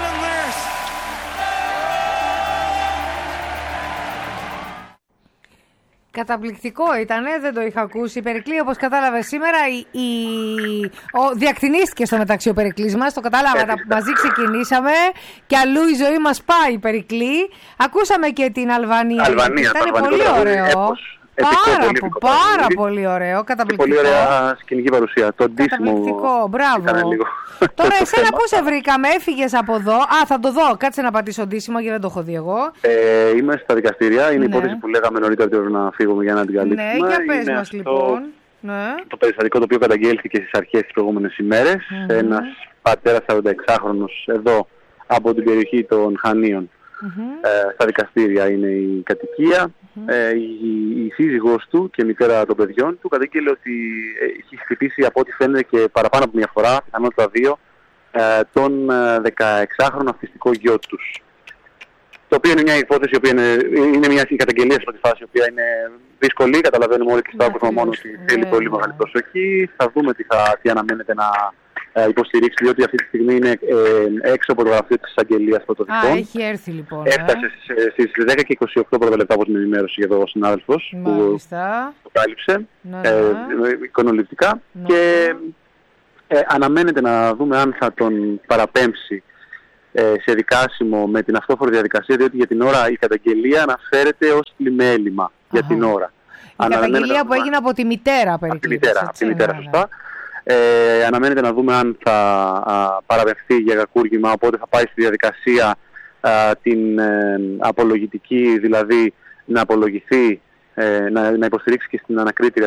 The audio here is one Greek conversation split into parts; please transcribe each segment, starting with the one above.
Islanders. Καταπληκτικό ήτανε, δεν το είχα ακούσει. Περικλή, όπως κατάλαβε σήμερα, διακτηνίστηκε στο μεταξύ ο Περικλής μας, το κατάλαβα, μαζί ξεκινήσαμε και αλλού η ζωή μας πάει, Περικλή. Ακούσαμε και την Αλβανία. Ήταν πολύ ωραίο. Πάρα πολύ ωραίο, καταπληκτικό. Και πολύ ωραία σκηνική παρουσία. Το καταπληκτικό, μπράβο. Τώρα εσένα πού σε βρήκαμε, έφυγες από εδώ? Θα το δω, κάτσε να πατήσω ντύσιμο γιατί δεν το έχω δει εγώ. Είμαι στα δικαστήρια, είναι η υπόθεση που λέγαμε νωρίτερα ότι πρέπει να φύγουμε για να την καλύψουμε. Ναι, για πες μας λοιπόν. Το περιστατικό το οποίο καταγγέλθηκε στις αρχές τις προηγούμενες ημέρες. Ένας πατέρας 46χρονος εδώ από την περιοχή των Χανίων. Στα δικαστήρια είναι η κατοικία. Η σύζυγός του και μητέρα των παιδιών του καταγγείλε ότι έχει χτυπήσει από ό,τι φαίνεται και παραπάνω από μια φορά, πιθανότητα δύο, τον 16χρονο αυτιστικό γιο τους. Το οποίο είναι μια υπόθεση, είναι μια καταγγελία σε αυτή τη φάση, η οποία είναι δύσκολη, καταλαβαίνουμε όλοι και στο άκουσμα μόνο ότι θέλει πολύ μεγάλη προσοχή. Θα δούμε τι αναμένεται να υποστηρίξει, διότι αυτή τη στιγμή είναι έξω από το γραφείο της εισαγγελίας Πρωτοδικών. Έχει έρθει λοιπόν. Έφτασε στις 10 και 28 πρώτα λεπτά από την ενημέρωση εδώ ο συνάδελφος που το κάλυψε εικονοληπτικά και αναμένεται να δούμε αν θα τον παραπέμψει σε δικάσιμο με την αυτόφορη διαδικασία, διότι για την ώρα η καταγγελία αναφέρεται ως πλημέλημα για την ώρα. Η καταγγελία που έγινε από τη μητέρα, Περικλή. Από τη μητέρα, σωστά. Αναμένεται να δούμε αν θα παραπευθεί για κακούργημα, οπότε θα πάει στη διαδικασία την απολογητική, δηλαδή να απολογηθεί, να υποστηρίξει και στην ανακρίτρια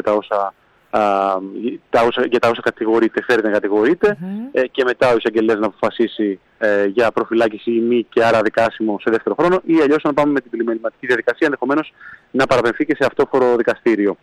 για τα όσα κατηγορείται, φέρεται να κατηγορείται, και μετά ο εισαγγελέας να αποφασίσει για προφυλάκηση ή μη και άρα δικάσιμο σε δεύτερο χρόνο, ή αλλιώς να πάμε με την πλημεληματική διαδικασία, ενδεχομένως να παραπεμφθεί και σε αυτόφορο δικαστήριο.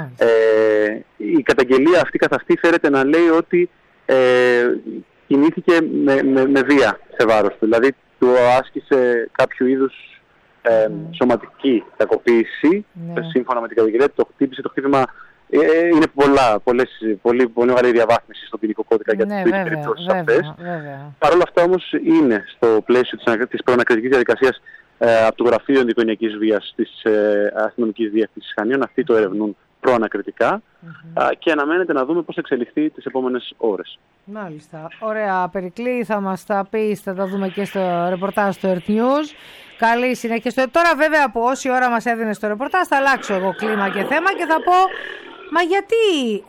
Η καταγγελία αυτή καθ' αυτή φέρεται να λέει ότι κινήθηκε με βία σε βάρος του, δηλαδή του άσκησε κάποιο είδους σωματική κακοποίηση, σύμφωνα με την καταγγελία, το χτύπησε, το χτύπημα. Είναι πολύ μεγάλη διαβάθμιση στον ποινικό κώδικα για τις περιπτώσεις αυτές. Παρ' όλα αυτά όμως είναι στο πλαίσιο της προανακριτικής διαδικασίας από το Γραφείο Ενδοοικογενειακής Βίας της Αστυνομικής Διεύθυνσης Χανίων. Αυτοί το ερευνούν προανακριτικά και αναμένεται να δούμε πώς θα εξελιχθεί τις επόμενες ώρες. Μάλιστα. Ωραία, Περικλή, θα μας τα πεις, θα τα δούμε και στο ρεπορτάζ του Earth News. Καλή συνέχεια. Τώρα βέβαια από όση ώρα μας έδινε στο ρεπορτάζ θα αλλάξω εγώ κλίμα και θέμα και θα πω, μα γιατί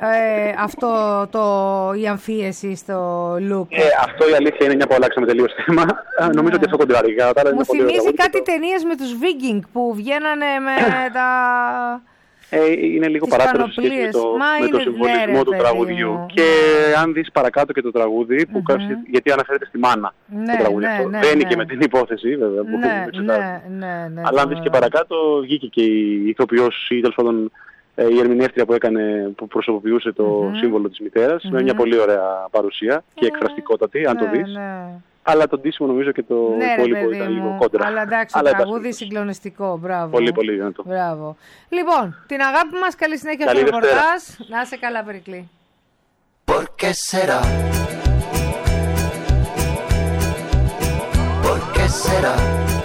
η αμφίεση στο look? Αυτό η αλήθεια είναι, μια που αλλάξαμε τελείως θέμα. Νομίζω ότι αυτό κοντράριγα. Μου θυμίζει κάτι ταινίες με τους Viking που βγαίνανε με τα... Είναι λίγο παράτερο σε σχέση με το συμβολισμό του τραγουδιού. Και αν δεις παρακάτω και το τραγούδι, γιατί αναφέρεται στη μάνα το τραγούδι αυτό. Δεν είναι και με την υπόθεση βέβαια που αλλά αν δεις και παρακάτω, βγήκε και η ηθοποιός ή τέλος πάντων η ερμηνεύτρια που προσωποποιούσε το σύμβολο της μητέρας, με μια πολύ ωραία παρουσία και εκφραστικότατη, αν το δεις. Αλλά το ντύσιμο νομίζω και το υπόλοιπο ήταν λίγο κόντρα. Αλλά εντάξει, το τραγούδι συγκλονιστικό. Μπράβο. Πολύ, πολύ δυνατό. Μπράβο. Λοιπόν, την αγάπη μας, καλή συνέχεια στο ρεπορτάζ. Να είσαι καλά, Περικλή. ¿Por qué será? ¿Por qué será?